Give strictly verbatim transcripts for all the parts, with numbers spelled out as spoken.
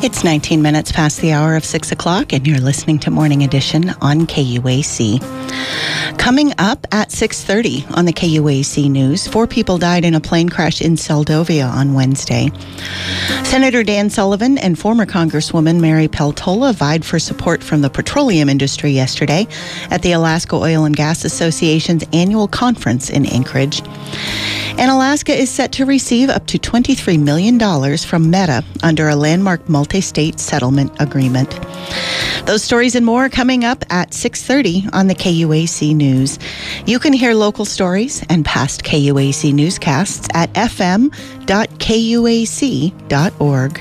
It's nineteen minutes past the hour of six o'clock, and you're listening to Morning Edition on K U A C. Coming up at six thirty on the K U A C News, four people died in a plane crash in Seldovia on Wednesday. Senator Dan Sullivan and former Congresswoman Mary Peltola vied for support from the petroleum industry yesterday at the Alaska Oil and Gas Association's annual conference in Anchorage. And Alaska is set to receive up to twenty-three million dollars from Meta under a landmark multi-state settlement agreement. Those stories and more coming up at six thirty on the K U A C News. You can hear local stories and past K U A C newscasts at f m dot k u a c dot org.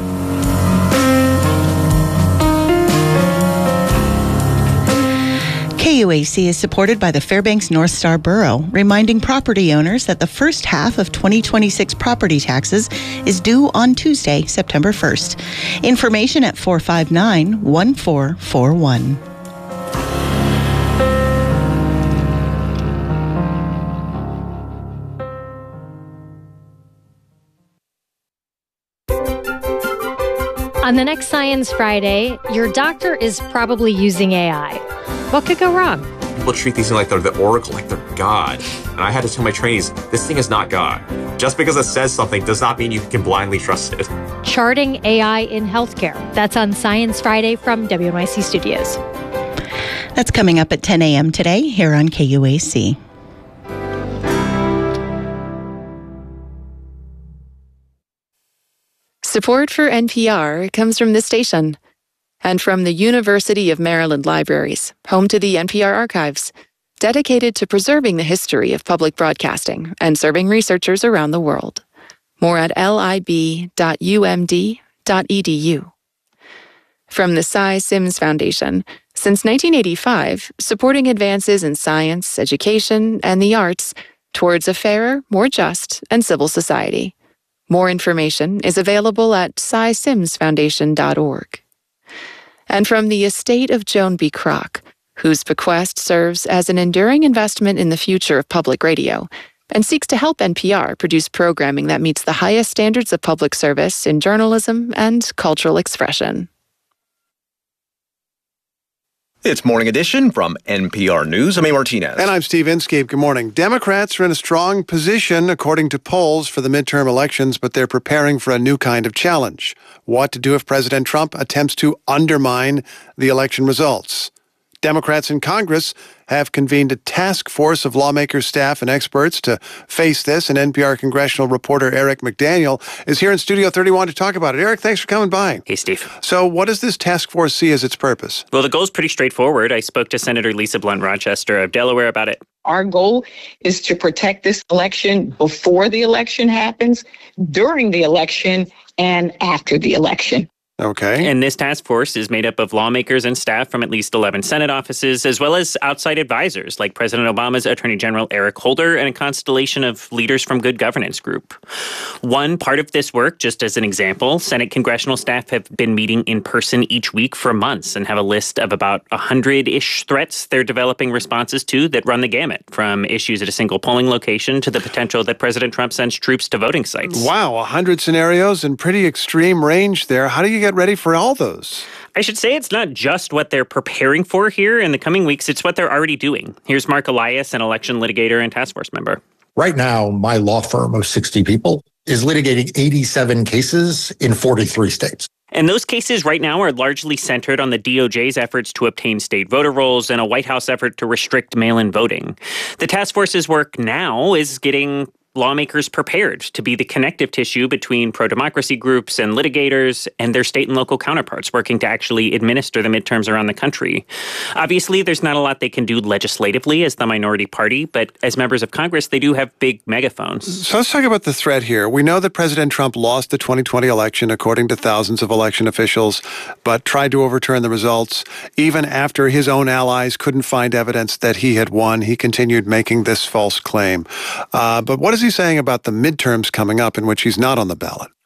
K U A C is supported by the Fairbanks North Star Borough, reminding property owners that the first half of twenty twenty-six property taxes is due on Tuesday, September first. Information at four five nine, one four four one. On the next Science Friday, your doctor is probably using A I. What could go wrong? People treat these things like they're the oracle, like they're God. And I had to tell my trainees, this thing is not God. Just because it says something does not mean you can blindly trust it. Charting A I in healthcare. That's on Science Friday from W N Y C Studios. That's coming up at ten a.m. today here on K U A C. Support for N P R comes from this station and from the University of Maryland Libraries, home to the N P R Archives, dedicated to preserving the history of public broadcasting and serving researchers around the world. More at lib dot u m d dot e d u. From the Cy Sims Foundation, since nineteen eighty-five, supporting advances in science, education, and the arts towards a fairer, more just, and civil society. More information is available at cy sims foundation dot org. And from the estate of Joan B. Kroc, whose bequest serves as an enduring investment in the future of public radio and seeks to help N P R produce programming that meets the highest standards of public service in journalism and cultural expression. It's Morning Edition from N P R News. I'm A. Martinez. And I'm Steve Inskeep. Good morning. Democrats are in a strong position, according to polls, for the midterm elections, but they're preparing for a new kind of challenge. What to do if President Trump attempts to undermine the election results. Democrats in Congress have convened a task force of lawmakers, staff, and experts to face this, and N P R congressional reporter Eric McDaniel is here in Studio thirty-one to talk about it. Eric, thanks for coming by. Hey, Steve. So what does this task force see as its purpose? Well, the goal is pretty straightforward. I spoke to Senator Lisa Blunt Rochester of Delaware about it. Our goal is to protect this election before the election happens, during the election, and after the election. Okay. And this task force is made up of lawmakers and staff from at least eleven Senate offices, as well as outside advisors like President Obama's Attorney General Eric Holder and a constellation of leaders from Good Governance Group. One part of this work, just as an example, Senate congressional staff have been meeting in person each week for months and have a list of about one hundred-ish threats they're developing responses to that run the gamut, from issues at a single polling location to the potential that President Trump sends troops to voting sites. Wow, one hundred scenarios and pretty extreme range there. How do you get ready for all those? I should say it's not just what they're preparing for here in the coming weeks, it's what they're already doing. Here's Mark Elias, an election litigator and task force member. Right now, my law firm of sixty people is litigating eighty-seven cases in forty-three states. And those cases right now are largely centered on the D O J's efforts to obtain state voter rolls and a White House effort to restrict mail-in voting. The task force's work now is getting lawmakers prepared to be the connective tissue between pro-democracy groups and litigators and their state and local counterparts working to actually administer the midterms around the country. Obviously, there's not a lot they can do legislatively as the minority party, but as members of Congress, they do have big megaphones. So let's talk about the threat here. We know that President Trump lost the twenty twenty election, according to thousands of election officials, but tried to overturn the results. Even after his own allies couldn't find evidence that he had won, he continued making this false claim. Uh, but what is he saying about the midterms coming up in which he's not on the ballot?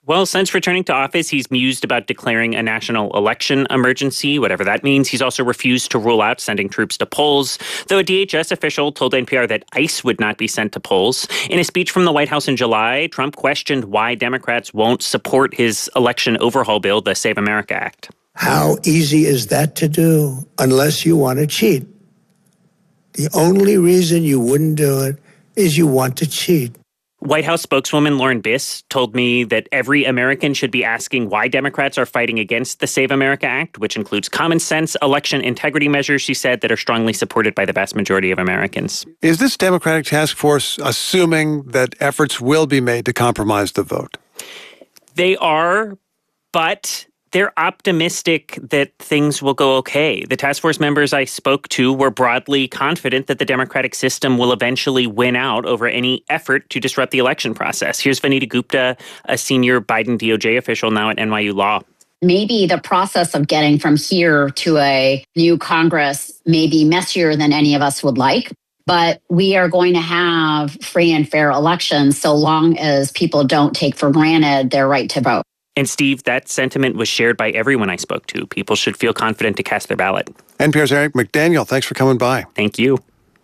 Well, since returning to office, he's mused about declaring a national election emergency, whatever that means. He's also refused to rule out sending troops to polls, though a D H S official told N P R that ICE would not be sent to polls. In a speech from the White House in July, Trump questioned why Democrats won't support his election overhaul bill, the Save America Act. How easy is that to do unless you want to cheat? The only reason you wouldn't do it is you want to cheat. White House spokeswoman Lauren Biss told me that every American should be asking why Democrats are fighting against the Save America Act, which includes common sense election integrity measures, she said, that are strongly supported by the vast majority of Americans. Is this Democratic task force assuming that efforts will be made to compromise the vote? They are, but they're optimistic that things will go okay. The task force members I spoke to were broadly confident that the democratic system will eventually win out over any effort to disrupt the election process. Here's Vanita Gupta, a senior Biden D O J official now at N Y U Law. Maybe the process of getting from here to a new Congress may be messier than any of us would like, but we are going to have free and fair elections so long as people don't take for granted their right to vote. And Steve, that sentiment was shared by everyone I spoke to. People should feel confident to cast their ballot. N P R's Eric McDaniel, thanks for coming by. Thank you.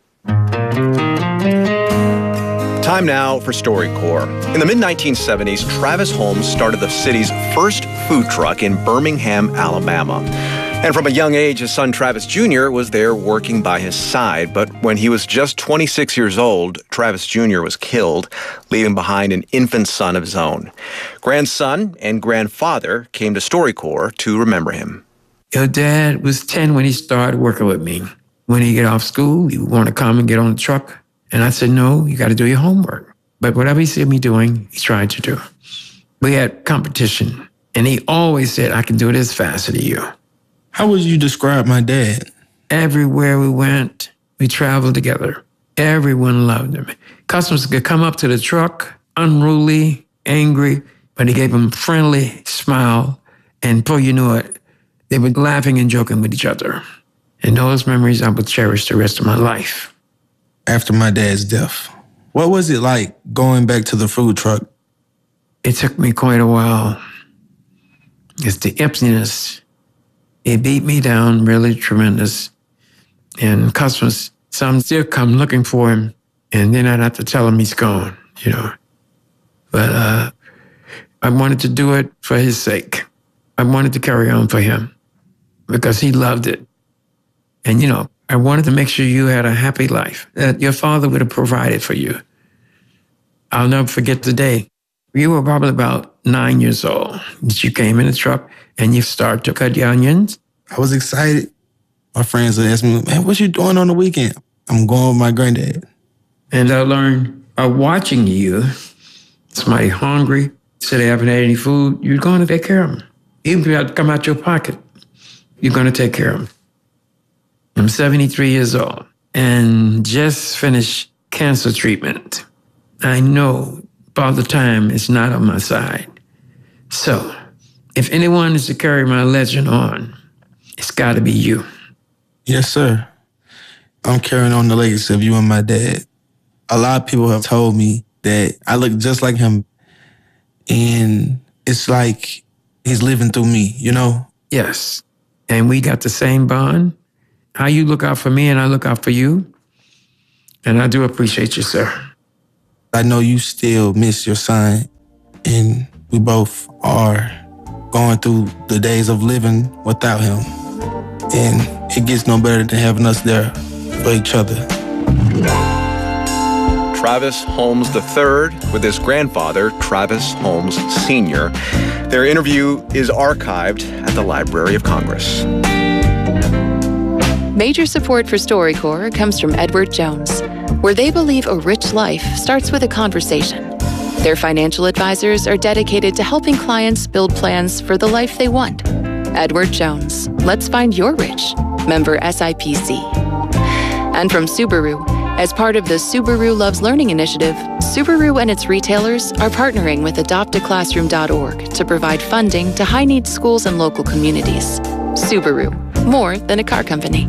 Time now for StoryCorps. In the mid nineteen seventies, Travis Holmes started the city's first food truck in Birmingham, Alabama. And from a young age, his son Travis Junior was there working by his side. But when he was just twenty-six years old, Travis Junior was killed, leaving behind an infant son of his own. Grandson and grandfather came to StoryCorps to remember him. Your dad was ten when he started working with me. When he get off school, he would want to come and get on the truck. And I said, no, you got to do your homework. But whatever he said me doing, he tried to do. We had competition. And he always said, I can do it as fast as you. How would you describe my dad? Everywhere we went, we traveled together. Everyone loved him. Customers could come up to the truck, unruly, angry, but he gave them a friendly smile. And before you knew it, they were laughing and joking with each other. And those memories I will cherish the rest of my life. After my dad's death, what was it like going back to the food truck? It took me quite a while. It's the emptiness. It beat me down really tremendous. And customers, some still come looking for him, and then I'd have to tell him he's gone, you know. But uh, I wanted to do it for his sake. I wanted to carry on for him because he loved it. And, you know, I wanted to make sure you had a happy life, that your father would have provided for you. I'll never forget the day. You were probably about nine years old. You came in the truck and you started to cut your onions. I was excited. My friends would ask me, man, what you doing on the weekend? I'm going with my granddad. And I learned by watching you, somebody hungry, said they haven't had any food, you're going to take care of them. Even if you have to come out your pocket, you're going to take care of them. I'm seventy-three years old and just finished cancer treatment. I know Father Time is not on my side. So, if anyone is to carry my legend on, it's got to be you. Yes, sir. I'm carrying on the legacy of you and my dad. A lot of people have told me that I look just like him, and it's like he's living through me, you know? Yes. And we got the same bond. How you look out for me and I look out for you. And I do appreciate you, sir. I know you still miss your son, and we both are going through the days of living without him. And it gets no better than having us there for each other. Travis Holmes the third with his grandfather, Travis Holmes Senior Their interview is archived at the Library of Congress. Major support for StoryCorps comes from Edward Jones, where they believe a rich life starts with a conversation. Their financial advisors are dedicated to helping clients build plans for the life they want. Edward Jones, let's find your rich. Member S I P C. And from Subaru, as part of the Subaru Loves Learning initiative, Subaru and its retailers are partnering with adopt a classroom dot org to provide funding to high-need schools and local communities. Subaru, more than a car company.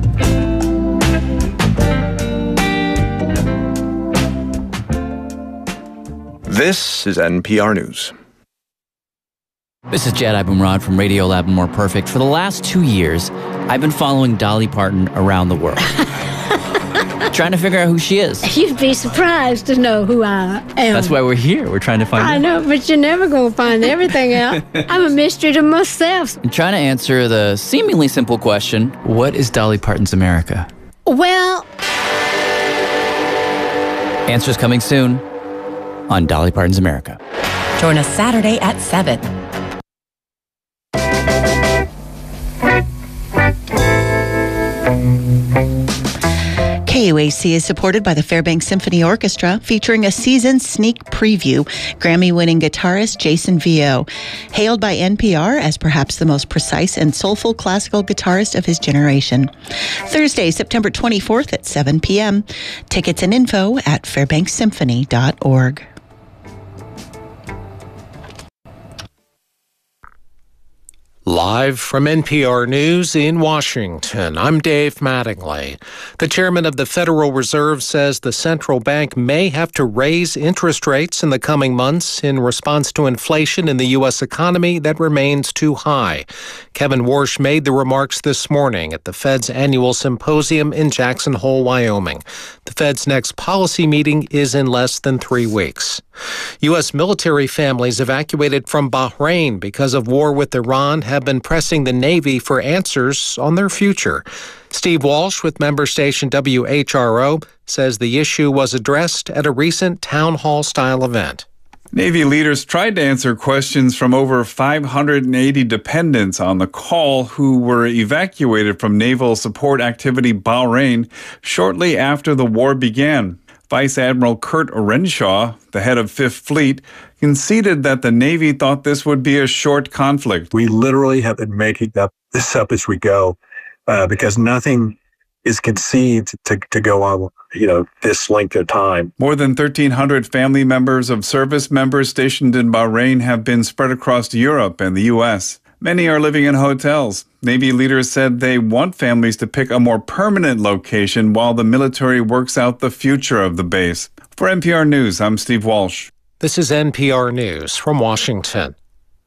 This is N P R News. This is Jed Abumrad from Radiolab and More Perfect. For the last two years, I've been following Dolly Parton around the world. Trying to figure out who she is. You'd be surprised to know who I am. That's why we're here. We're trying to find I out. know, but you're never going to find everything out. I'm a mystery to myself. I'm trying to answer the seemingly simple question, what is Dolly Parton's America? Well... Answers coming soon on Dolly Parton's America. Join us Saturday at seven. K U A C is supported by the Fairbanks Symphony Orchestra, featuring a season sneak preview. Grammy-winning guitarist Jason Vio, hailed by N P R as perhaps the most precise and soulful classical guitarist of his generation. Thursday, September twenty-fourth at seven p.m. Tickets and info at fairbanks symphony dot org. Live from N P R News in Washington, I'm Dave Mattingly. The chairman of the Federal Reserve says the central bank may have to raise interest rates in the coming months in response to inflation in the U S economy that remains too high. Kevin Warsh made the remarks this morning at the Fed's annual symposium in Jackson Hole, Wyoming. The Fed's next policy meeting is in less than three weeks. U S military families evacuated from Bahrain because of war with Iran have been pressing the Navy for answers on their future. Steve Walsh with member station W H R O says the issue was addressed at a recent town hall-style event. Navy leaders tried to answer questions from over five hundred eighty dependents on the call who were evacuated from Naval Support Activity Bahrain shortly after the war began. Vice Admiral Kurt Orenshaw, the head of Fifth Fleet, conceded that the Navy thought this would be a short conflict. We literally have been making up this up as we go uh, because nothing is conceived to, to go on, you know, this length of time. More than thirteen hundred family members of service members stationed in Bahrain have been spread across Europe and the U S. Many are living in hotels. Navy leaders said they want families to pick a more permanent location while the military works out the future of the base. For N P R News, I'm Steve Walsh. This is N P R News from Washington.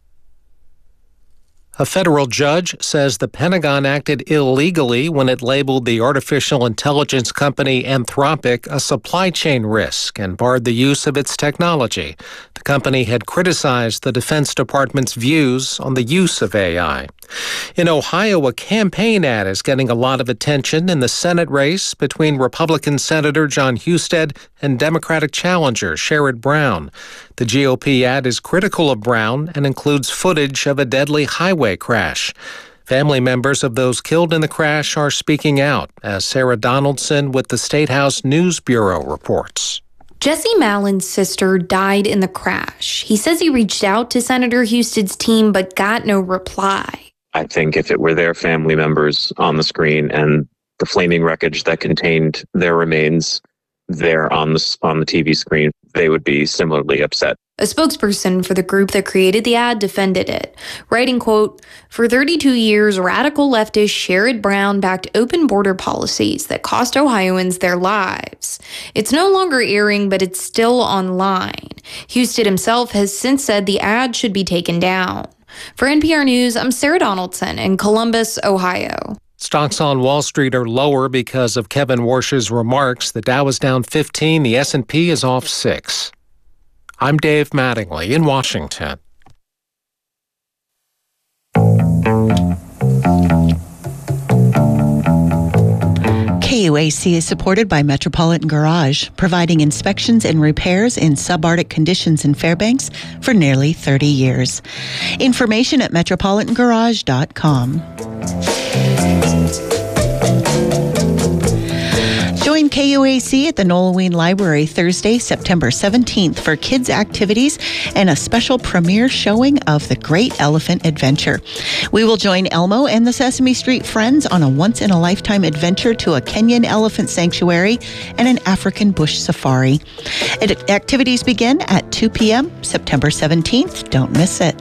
A federal judge says the Pentagon acted illegally when it labeled the artificial intelligence company Anthropic a supply chain risk and barred the use of its technology. The company had criticized the Defense Department's views on the use of A I. In Ohio, a campaign ad is getting a lot of attention in the Senate race between Republican Senator John Husted and Democratic challenger Sherrod Brown. The G O P ad is critical of Brown and includes footage of a deadly highway crash. Family members of those killed in the crash are speaking out, as Sarah Donaldson with the State House News Bureau reports. Jesse Mallon's sister died in the crash. He says he reached out to Senator Husted's team but got no reply. I think if it were their family members on the screen and the flaming wreckage that contained their remains there on the, on the T V screen, they would be similarly upset. A spokesperson for the group that created the ad defended it, writing, quote, "For thirty-two years, radical leftist Sherrod Brown backed open border policies that cost Ohioans their lives. It's no longer airing, but it's still online." Husted himself has since said the ad should be taken down. For N P R News, I'm Sarah Donaldson in Columbus, Ohio. Stocks on Wall Street are lower because of Kevin Warsh's remarks. The Dow is down fifteen, the S and P is off six. I'm Dave Mattingly in Washington. K U A C is supported by Metropolitan Garage, providing inspections and repairs in subarctic conditions in Fairbanks for nearly thirty years. Information at metropolitan garage dot com. Join K U A C at the Nolaween Library Thursday, September seventeenth for kids' activities and a special premiere showing of The Great Elephant Adventure. We will join Elmo and the Sesame Street Friends on a once-in-a-lifetime adventure to a Kenyan elephant sanctuary and an African bush safari. Activities begin at two p.m. September seventeenth. Don't miss it.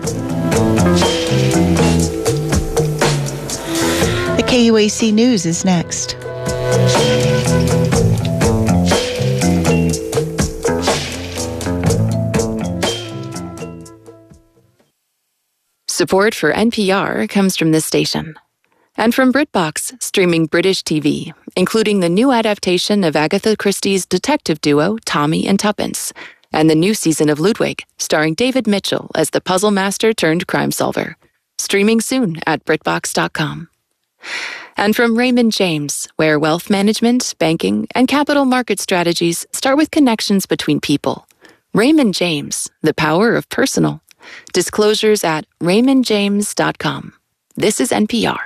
The K U A C News is next. Support for N P R comes from this station. And from BritBox, streaming British T V, including the new adaptation of Agatha Christie's detective duo, Tommy and Tuppence, and the new season of Ludwig, starring David Mitchell as the puzzle master turned crime solver. Streaming soon at BritBox dot com. And from Raymond James, where wealth management, banking, and capital market strategies start with connections between people. Raymond James, the power of personal. Disclosures at Raymond James dot com. This is N P R.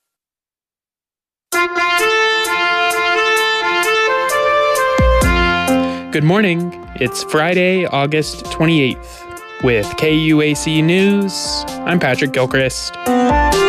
Good morning. It's Friday, August twenty-eighth. With K U A C News, I'm Patrick Gilchrist.